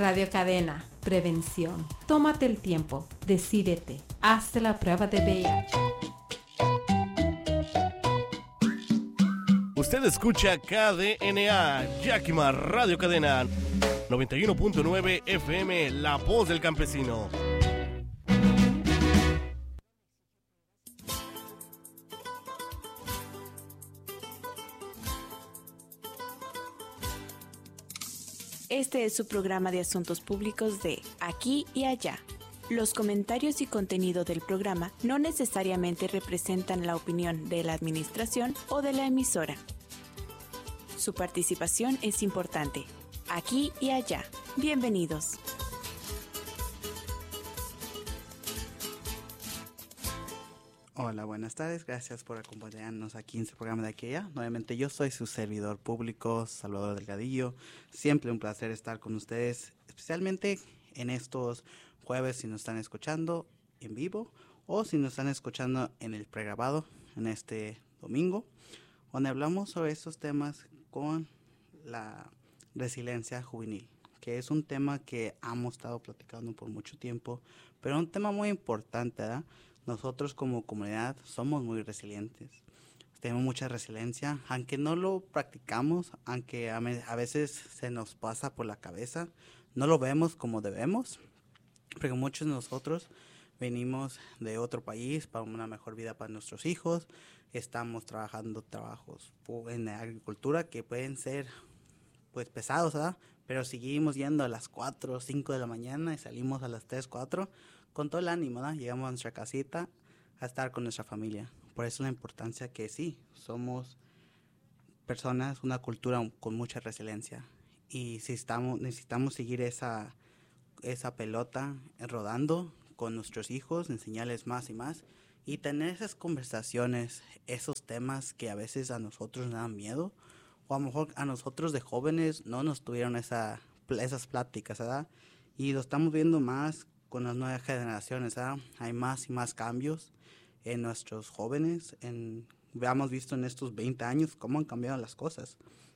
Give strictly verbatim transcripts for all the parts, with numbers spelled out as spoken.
Radio Cadena, prevención. Tómate el tiempo, decídete, hazte la prueba de V I H. Usted escucha K D N A, Yakima Radio Cadena, noventa y uno punto nueve F M, La Voz del Campesino. Este es su programa de asuntos públicos de Aquí y Allá. Los comentarios y contenido del programa no necesariamente representan la opinión de la administración o de la emisora. Su participación es importante. Aquí y Allá. Bienvenidos. Hola, buenas tardes. Gracias por acompañarnos aquí en este programa de Aquí y Allá. Nuevamente yo soy su servidor público, Salvador Delgadillo. Siempre un placer estar con ustedes, especialmente en estos jueves si nos están escuchando en vivo o si nos están escuchando en el pregrabado en este domingo, donde hablamos sobre estos temas con la resiliencia juvenil, que es un tema que hemos estado platicando por mucho tiempo, pero un tema muy importante, ¿verdad? Nosotros como comunidad somos muy resilientes, tenemos mucha resiliencia, aunque no lo practicamos, aunque a, me, a veces se nos pasa por la cabeza, no lo vemos como debemos, porque muchos de nosotros venimos de otro país para una mejor vida para nuestros hijos, estamos trabajando trabajos en la agricultura que pueden ser pues pesados, ¿verdad? Pero seguimos yendo a las cuatro o cinco de la mañana y salimos a las tres, cuatro con todo el ánimo, ¿verdad? Llegamos a nuestra casita a estar con nuestra familia. Por eso la importancia que sí, somos personas, una cultura con mucha resiliencia. Y si estamos, necesitamos seguir esa, esa pelota rodando con nuestros hijos, enseñarles más y más y tener esas conversaciones, esos temas que a veces a nosotros nos dan miedo o a lo mejor a nosotros de jóvenes no nos tuvieron esa, esas pláticas, ¿verdad? Y lo estamos viendo más con las nuevas generaciones, ¿verdad? Hay más y más cambios en nuestros jóvenes. En, hemos visto en estos veinte años cómo han cambiado las cosas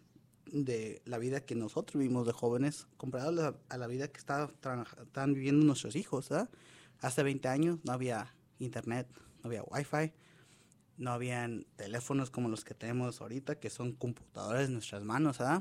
de la vida que nosotros vivimos de jóvenes comparado a la, a la vida que está, tra, están viviendo nuestros hijos, ¿verdad? Hace veinte años no había internet, no había wifi, no habían teléfonos como los que tenemos ahorita, que son computadores en nuestras manos, ¿verdad?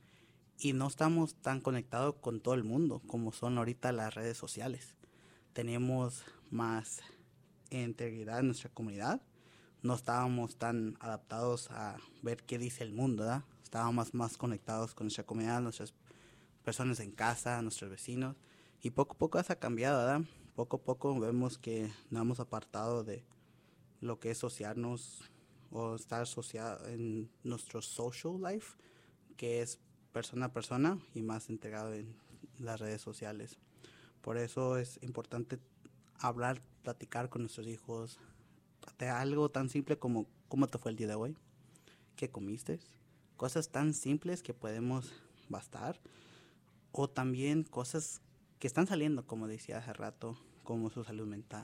Y no estamos tan conectados con todo el mundo como son ahorita las redes sociales. Tenemos más integridad en nuestra comunidad. No estábamos tan adaptados a ver qué dice el mundo, ¿verdad? Estábamos más conectados con nuestra comunidad, nuestras personas en casa, nuestros vecinos. Y poco a poco eso ha cambiado, ¿verdad? Poco a poco vemos que nos hemos apartado de lo que es asociarnos o estar asociado en nuestro social life, que es persona a persona y más integrado en las redes sociales. Por eso es importante hablar, platicar con nuestros hijos de algo tan simple como ¿cómo te fue el día de hoy? ¿Qué comiste? Cosas tan simples que podemos bastar, o también cosas que están saliendo, como decía hace rato, como su salud mental,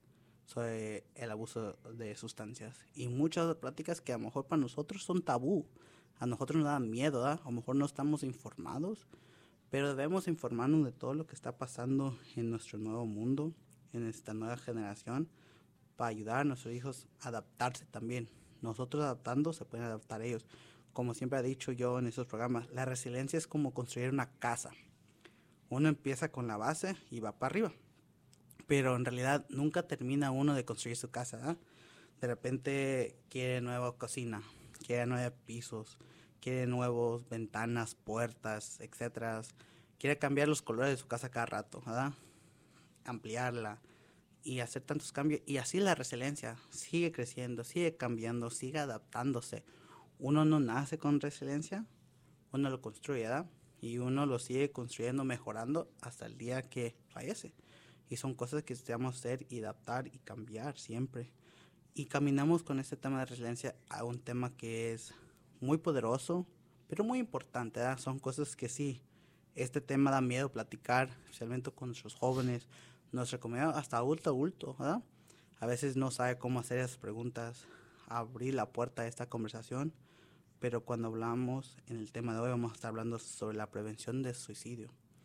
sobre el abuso de sustancias y muchas prácticas que a lo mejor para nosotros son tabú. A nosotros nos da miedo, ¿verdad? A lo mejor no estamos informados, pero debemos informarnos de todo lo que está pasando en nuestro nuevo mundo, en esta nueva generación, para ayudar a nuestros hijos a adaptarse también. Nosotros adaptando, se pueden adaptar ellos. Como siempre he dicho yo en estos programas, la resiliencia es como construir una casa. Uno empieza con la base y va para arriba, pero en realidad nunca termina uno de construir su casa, ¿verdad? De repente quiere nueva cocina, quiere nuevos pisos, quiere nuevas ventanas, puertas, etcétera. Quiere cambiar los colores de su casa cada rato, ¿verdad? Ampliarla y hacer tantos cambios. Y así la resiliencia sigue creciendo, sigue cambiando, sigue adaptándose. Uno no nace con resiliencia, uno lo construye, ¿verdad? Y uno lo sigue construyendo, mejorando hasta el día que fallece. Y son cosas que necesitamos hacer y adaptar y cambiar siempre. Y caminamos con este tema de resiliencia a un tema que es muy poderoso, pero muy importante, ¿verdad? Son cosas que sí, este tema da miedo platicar, especialmente con nuestros jóvenes, nuestra comunidad, hasta adulto, adulto, ¿verdad? A veces no sabe cómo hacer esas preguntas, abrir la puerta a esta conversación, pero cuando hablamos en el tema de hoy vamos a estar hablando sobre la prevención del suicidio.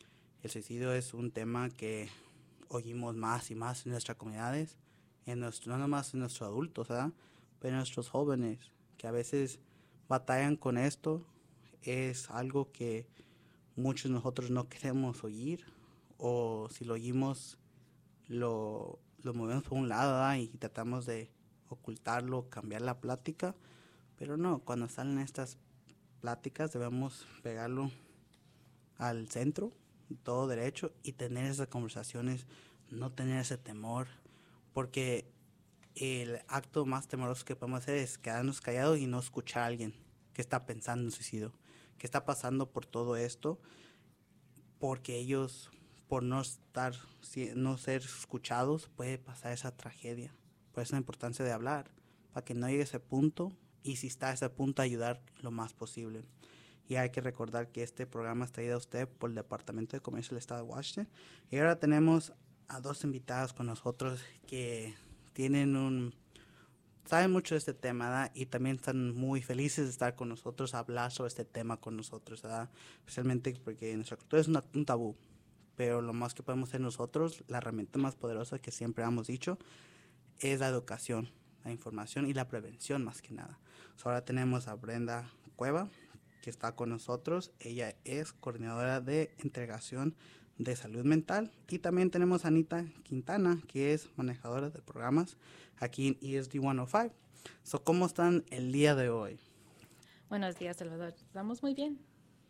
El suicidio es un tema que oímos más y más en nuestras comunidades, en nuestro, no nomás en nuestros adultos, ¿verdad? Pero en nuestros jóvenes, que a veces batallan con esto. Es algo que muchos de nosotros no queremos oír, o si lo oímos, lo, lo movemos por un lado, ¿verdad? Y tratamos de ocultarlo, cambiar la plática, pero no, cuando salen estas pláticas debemos pegarlo al centro, todo derecho, y tener esas conversaciones, no tener ese temor, porque el acto más temoroso que podemos hacer es quedarnos callados y no escuchar a alguien que está pensando en suicidio, que está pasando por todo esto, porque ellos, por no estar, no ser escuchados, puede pasar esa tragedia. Por eso la importancia de hablar, para que no llegue a ese punto, y si está a ese punto, ayudar lo más posible. Y hay que recordar que este programa está traído a usted por el Departamento de Comercio del Estado de Washington. Y ahora tenemos a dos invitados con nosotros que tienen un, saben mucho de este tema, ¿verdad? Y también están muy felices de estar con nosotros, a hablar sobre este tema con nosotros, ¿verdad? Especialmente porque nuestra cultura es una, un tabú, pero lo más que podemos hacer nosotros, la herramienta más poderosa que siempre hemos dicho, es la educación, la información y la prevención más que nada. So, ahora tenemos a Brenda Cueva, que está con nosotros. Ella es coordinadora de integración de salud mental, y también tenemos a Anita Quintana, que es manejadora de programas aquí en E S D ciento cinco. So, ¿cómo están el día de hoy? Buenos días, Salvador. Estamos muy bien.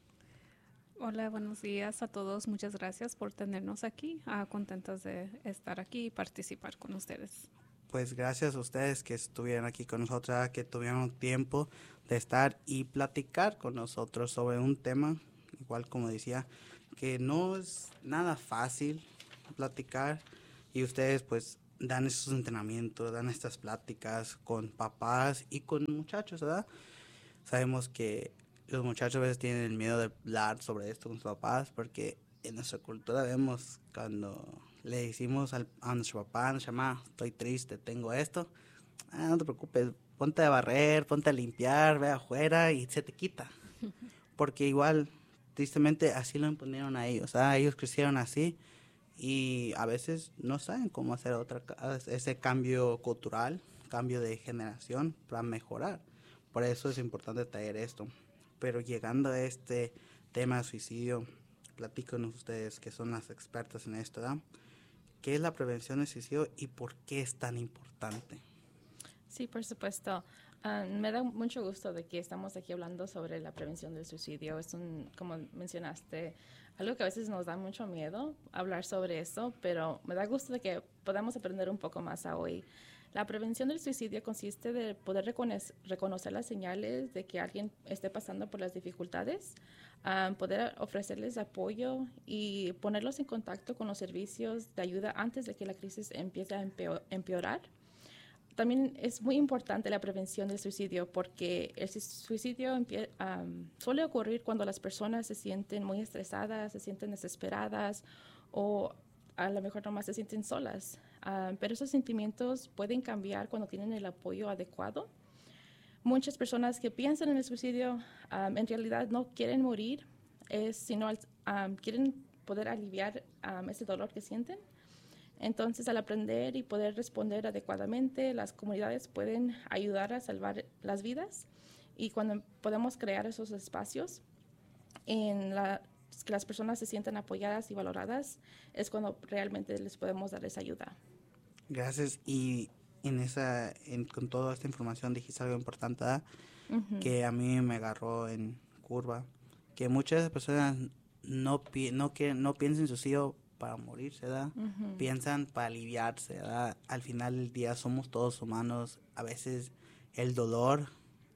Hola, buenos días a todos. Muchas gracias por tenernos aquí. Ah, contentos de estar aquí y participar con ustedes. Pues gracias a ustedes que estuvieron aquí con nosotros, que tuvieron tiempo de estar y platicar con nosotros sobre un tema, igual como decía, que no es nada fácil platicar, y ustedes pues dan esos entrenamientos, dan estas pláticas con papás y con muchachos, ¿verdad? Sabemos que los muchachos a veces tienen el miedo de hablar sobre esto con sus papás, porque en nuestra cultura vemos cuando le decimos al, a nuestro papá, a nuestra mamá, estoy triste, tengo esto, ah, no te preocupes, ponte a barrer, ponte a limpiar, ve afuera y se te quita. Porque igual, tristemente, así lo imponieron a ellos, ¿ah? Ellos crecieron así y a veces no saben cómo hacer otra, ese cambio cultural, cambio de generación para mejorar. Por eso es importante traer esto. Pero llegando a este tema de suicidio, platícanos ustedes, que son las expertas en esto, ¿verdad? ¿Qué es la prevención del suicidio y por qué es tan importante? Sí, por supuesto. Uh, me da mucho gusto de que estamos aquí hablando sobre la prevención del suicidio. Es un, como mencionaste, algo que a veces nos da mucho miedo hablar sobre eso, pero me da gusto de que podamos aprender un poco más a hoy. La prevención del suicidio consiste de poder reconocer, reconocer las señales de que alguien esté pasando por las dificultades, um, poder ofrecerles apoyo y ponerlos en contacto con los servicios de ayuda antes de que la crisis empiece a empeorar. También es muy importante la prevención del suicidio, porque el suicidio um, suele ocurrir cuando las personas se sienten muy estresadas, se sienten desesperadas, o a lo mejor nomás se sienten solas. Um, pero esos sentimientos pueden cambiar cuando tienen el apoyo adecuado. Muchas personas que piensan en el suicidio um, en realidad no quieren morir, es, sino um, quieren poder aliviar um, ese dolor que sienten. Entonces, al aprender y poder responder adecuadamente, las comunidades pueden ayudar a salvar las vidas. Y cuando podemos crear esos espacios en la que las personas se sientan apoyadas y valoradas, es cuando realmente les podemos dar esa ayuda. Gracias. Y en esa, en, con toda esta información dijiste algo importante, ¿verdad? Uh-huh. Que a mí me agarró en curva, que muchas personas no, pi- no, que, no piensan en suicidio para morirse, ¿verdad? Uh-huh. Piensan para aliviarse, ¿verdad? Al final del día somos todos humanos. A veces el dolor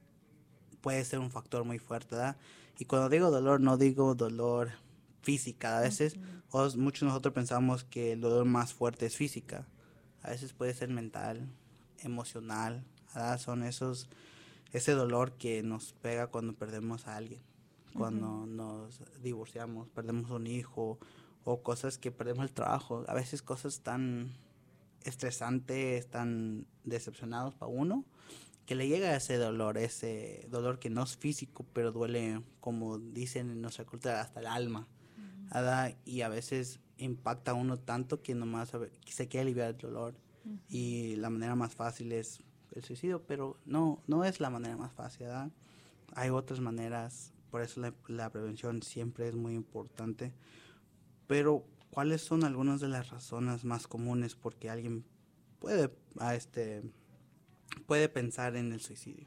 puede ser un factor muy fuerte, ¿verdad? Y cuando digo dolor, no digo dolor física. A veces uh-huh. os, muchos de nosotros pensamos que el dolor más fuerte es física. A veces puede ser mental, emocional, ¿verdad? Son esos, ese dolor que nos pega cuando perdemos a alguien, cuando uh-huh. nos divorciamos, perdemos un hijo, o cosas que perdemos el trabajo. A veces cosas tan estresantes, tan decepcionados para uno, que le llega ese dolor, ese dolor que no es físico, pero duele, como dicen en nuestra cultura, hasta el alma. Uh-huh. ¿verdad? Y a veces impacta a uno tanto que nomás a ver, que se quiere aliviar el dolor. Uh-huh. Y la manera más fácil es el suicidio, pero no, no es la manera más fácil, ¿verdad? Hay otras maneras, por eso la, la prevención siempre es muy importante. Pero, ¿cuáles son algunas de las razones más comunes por qué alguien puede, a este, puede pensar en el suicidio?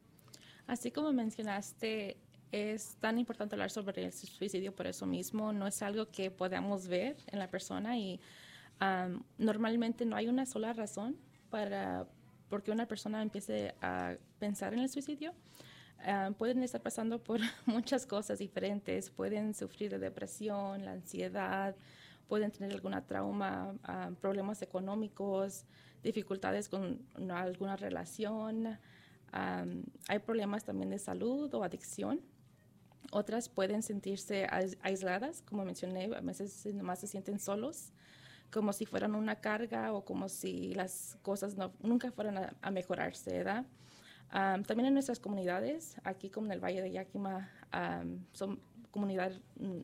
Así como mencionaste, es tan importante hablar sobre el suicidio por eso mismo. No es algo que podamos ver en la persona y um, normalmente no hay una sola razón para por qué una persona empiece a pensar en el suicidio. Uh, pueden estar pasando por muchas cosas diferentes. Pueden sufrir de depresión, la ansiedad, pueden tener alguna trauma, uh, problemas económicos, dificultades con una, alguna relación. Um, hay problemas también de salud o adicción. Otras pueden sentirse aisladas, como mencioné, a veces nomás se sienten solos, como si fueran una carga o como si las cosas no, nunca fueran a, a mejorarse, ¿verdad? Um, también en nuestras comunidades, aquí como en el Valle de Yakima, um, son comunidades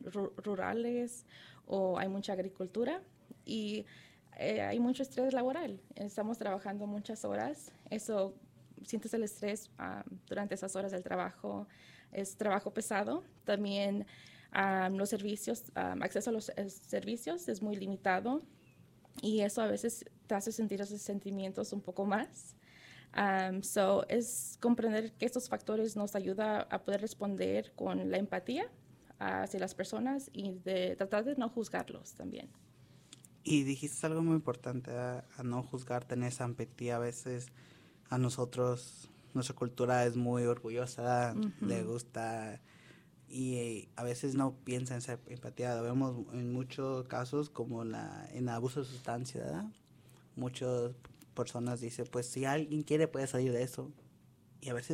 rurales o hay mucha agricultura y eh, hay mucho estrés laboral. Estamos trabajando muchas horas, eso sientes el estrés um, durante esas horas del trabajo. Es trabajo pesado. También um, los servicios, um, acceso a los eh, servicios es muy limitado y eso a veces te hace sentir esos sentimientos un poco más. Um, so es comprender que estos factores nos ayudan a poder responder con la empatía hacia las personas y de tratar de no juzgarlos también. Y dijiste algo muy importante, a, a no juzgar, tener esa empatía. A veces a nosotros, nuestra cultura es muy orgullosa, uh-huh. le gusta, y a veces no piensa en esa empatía. Lo vemos en muchos casos como la, en abuso de sustancia, ¿verdad? Muchas personas dicen, pues si alguien quiere puede salir de eso. Y a veces